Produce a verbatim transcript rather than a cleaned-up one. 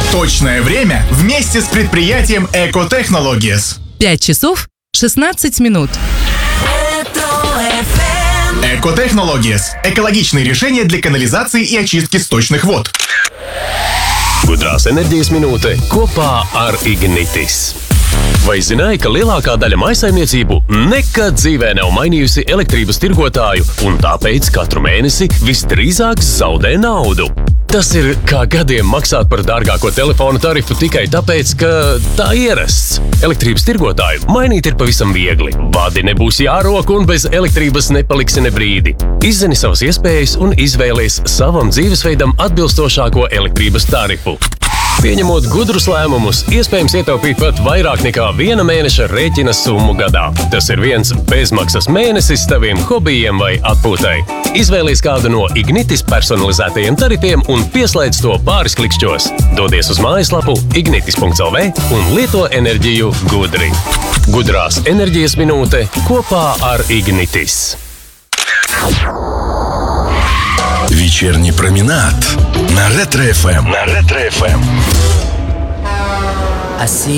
Точное время вместе с предприятием Eco Technologies. пять часов шестнадцать минут. Eco Technologies – экологичные решения для канализации и очистки сточных вод. Gudrās enerģijas minūte kopā ar Ignitis. Vai zināji, ka lielākā daļa mājsaimniecību nekad dzīvē nav mainījusi elektrības tirgotāju un tāpēc katru mēnesi visdrīzāk zaudē naudu? Tas ir kā gadiem maksāt par dārgāko telefonu tarifu tikai tāpēc, ka tā ierasts. Elektrības tirgotāju mainīt ir pavisam viegli. Vadi nebūs jārok un bez elektrības nepaliksi ne brīdi. Izzini savas iespējas un izvēlies savam dzīvesveidam atbilstošāko elektrības tarifu. Pieņemot gudrus lēmumus, iespējams ietaupīt pat vairāk nekā viena mēneša rēķina summu gadā. Tas ir viens bezmaksas mēnesis taviem hobijiem vai atpūtai. Izvēlies kādu no Ignitis personalizētajiem tarifiem un pieslēdz to pāris klikšķos. Dodies uz mājaslapu ignitis punkts el ve un lieto enerģiju gudri. Gudrās enerģijas minūte kopā ar Ignitis. Вечерний променад на Ретро эф эм. На Ретро эф эм. I see